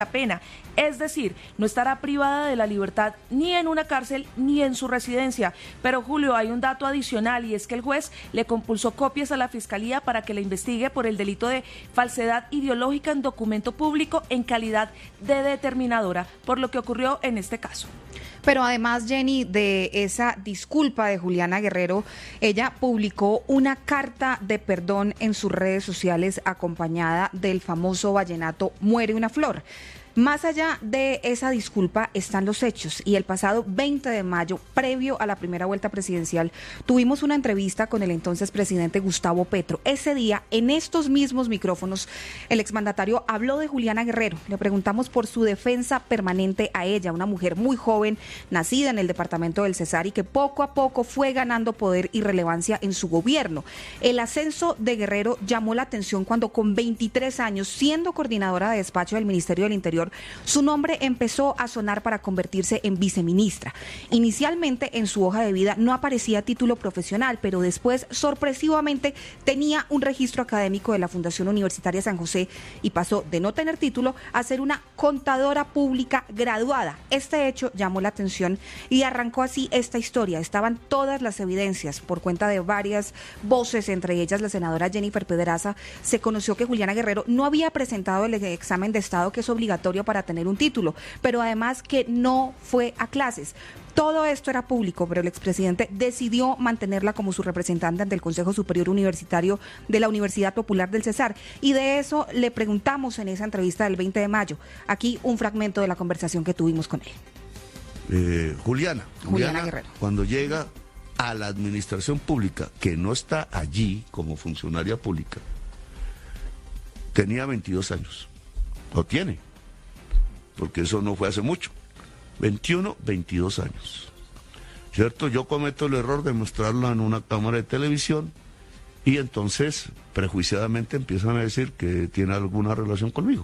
pena, es decir, no estará privada de la libertad ni en una cárcel ni en su residencia. Pero Julio, hay un dato adicional y es que el juez le compulsó copias a la Fiscalía para que la investigue por el delito de falsedad ideológica en documento público en calidad de determinadora, por lo que ocurrió en este caso. Pero además, Jenny, de esa disculpa de Juliana Guerrero, ella publicó una carta de perdón en sus redes sociales acompañada del famoso vallenato Muere una flor. Más allá de esa disculpa están los hechos, y el pasado 20 de mayo, previo a la primera vuelta presidencial, tuvimos una entrevista con el entonces presidente Gustavo Petro. Ese día, en estos mismos micrófonos, el exmandatario habló de Juliana Guerrero. Le preguntamos por su defensa permanente a ella, una mujer muy joven, nacida en el departamento del Cesar y que poco a poco fue ganando poder y relevancia en su gobierno. El ascenso de Guerrero llamó la atención cuando, con 23 años, siendo coordinadora de despacho del Ministerio del Interior, su nombre empezó a sonar para convertirse en viceministra. Inicialmente en su hoja de vida no aparecía título profesional, pero después sorpresivamente tenía un registro académico de la Fundación Universitaria San José y pasó de no tener título a ser una contadora pública graduada. Este hecho llamó la atención y arrancó así esta historia. Estaban todas las evidencias. Por cuenta de varias voces, entre ellas la senadora Jennifer Pedraza, se conoció que Juliana Guerrero no había presentado el examen de Estado, que es obligatorio para tener un título, pero además que no fue a clases. Todo esto era público, pero el expresidente decidió mantenerla como su representante ante el Consejo Superior Universitario de la Universidad Popular del Cesar, y de eso le preguntamos en esa entrevista del 20 de mayo. Aquí un fragmento de la conversación que tuvimos con él. Juliana Guerrero, cuando llega a la administración pública, que no está allí como funcionaria pública, tenía 22 años. Lo tiene, porque eso no fue hace mucho. 21, 22 años. ¿Cierto? Yo cometo el error de mostrarla en una cámara de televisión y entonces prejuiciadamente empiezan a decir que tiene alguna relación conmigo.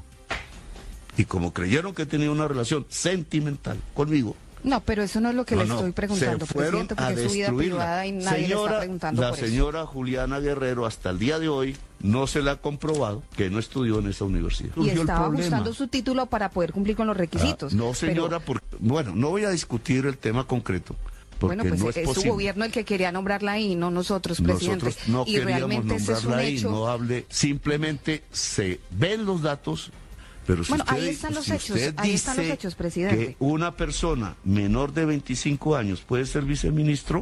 Y como creyeron que tenía una relación sentimental conmigo. No, pero eso no es lo que le estoy preguntando, se fueron presidente, porque a es su vida privada y nadie le está preguntando por eso. La señora Juliana Guerrero hasta el día de hoy no se le ha comprobado que no estudió en esa universidad. Y estaba buscando su título para poder cumplir con los requisitos. No, señora, bueno, no voy a discutir el tema concreto. Porque bueno, pues no es su gobierno el que quería nombrarla ahí, no nosotros, presidente. Nosotros no queríamos nombrarla ahí, no hable, simplemente se ven los datos. Pero si bueno, usted, ahí están los si hechos, usted ahí dice están los hechos, presidente, que una persona menor de 25 años puede ser viceministro,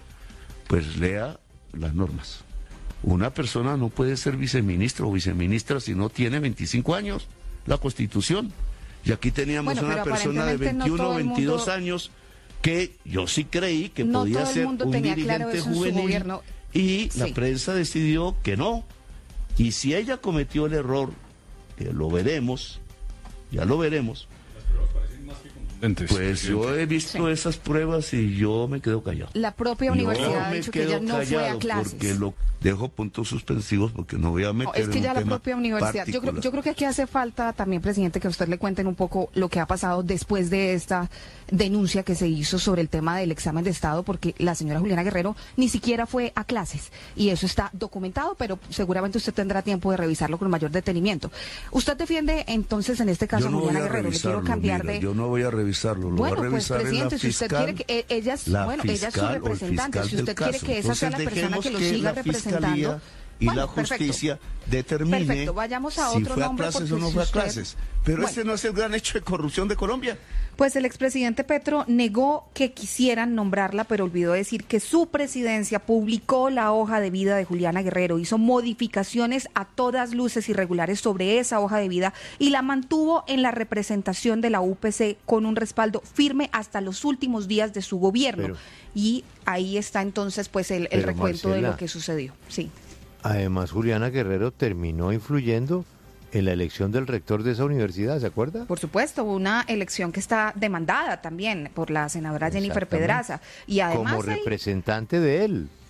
pues lea las normas. Una persona no puede ser viceministro o viceministra si no tiene 25 años, la Constitución. Y aquí teníamos una persona de 21 o 22 años que yo sí creí que podía ser un dirigente juvenil, y la prensa decidió que no. Y si ella cometió el error, que lo veremos, ya lo veremos. Las pruebas parecen más que contundentes. Pues yo he visto esas pruebas y yo me quedo callado. La propia universidad ha dicho que ella no fue a clases. Porque lo dejo puntos suspensivos porque no voy a meter es que ya la propia universidad. Yo creo que aquí hace falta también, presidente, que a usted le cuenten un poco lo que ha pasado después de esta denuncia que se hizo sobre el tema del examen de Estado, porque la señora Juliana Guerrero ni siquiera fue a clases y eso está documentado, pero seguramente usted tendrá tiempo de revisarlo con mayor detenimiento. Usted defiende entonces en este caso a Juliana Guerrero. Le quiero cambiar de... Yo no voy a revisarlo, lo voy a revisar pues, presidente, en la si usted quiere que ella es su representante, si usted quiere que esa sea la persona que lo siga representando. Y la justicia determine vayamos a si otro fue a nombre, clases o no fue a clases. Pero ese no es el gran hecho de corrupción de Colombia. Pues el expresidente Petro negó que quisieran nombrarla, pero olvidó decir que su presidencia publicó la hoja de vida de Juliana Guerrero, hizo modificaciones a todas luces irregulares sobre esa hoja de vida y la mantuvo en la representación de la UPC con un respaldo firme hasta los últimos días de su gobierno. Y ahí está entonces pues el recuento, Marcela, de lo que sucedió. Sí. Además, Juliana Guerrero terminó influyendo en la elección del rector de esa universidad, ¿se acuerda? Por supuesto, una elección que está demandada también por la senadora Jennifer Pedraza. Y además como representante de él.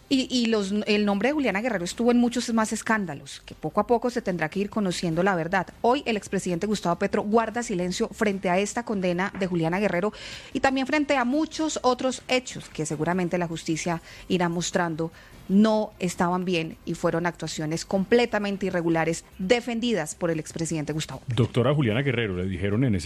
El nombre de Juliana Guerrero estuvo en muchos más escándalos, que poco a poco se tendrá que ir conociendo la verdad. Hoy el expresidente Gustavo Petro guarda silencio frente a esta condena de Juliana Guerrero y también frente a muchos otros hechos que seguramente la justicia irá mostrando no estaban bien y fueron actuaciones completamente irregulares defendidas por el expresidente Gustavo Petro. Doctora Juliana Guerrero, le dijeron en ese